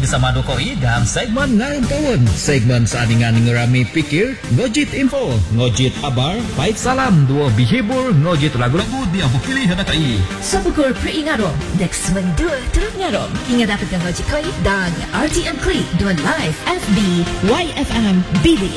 bersama Dokoi dalam segmen Ngayong Kawan. Segmen saadingan ngerami pikir, ngojit info, ngojit kabar, baik salam, dua bihibur, ngojit lagu-lagu dia bukili hadakai. Sabukur peringarom, next mendua turut ngarom. Hingga dapatkan ngojit koi dan RTM Klik 2 Live FB YFM Billy.